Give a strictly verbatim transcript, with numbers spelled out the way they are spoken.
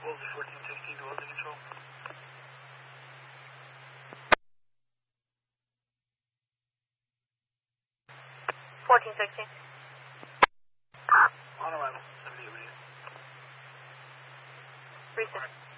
Wolsey fourteen sixteen to Wolsey Control. fourteen sixteen. On arrival, seventy-eight radio. Recent.